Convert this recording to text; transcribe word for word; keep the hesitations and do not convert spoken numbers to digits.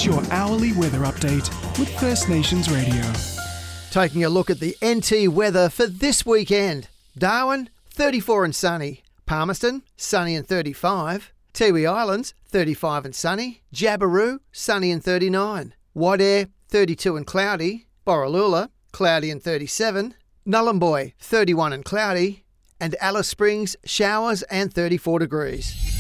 Get your hourly weather update with First Nations Radio. Taking a look at the N T weather for this weekend. Darwin, thirty-four and sunny. Palmerston, sunny and thirty-five. Tiwi Islands, thirty-five and sunny. Jabiru, sunny and thirty-nine. Wadeye, thirty-two and cloudy. Borroloola, cloudy and thirty-seven. Nullumboy, thirty-one and cloudy. And Alice Springs, showers and thirty-four degrees.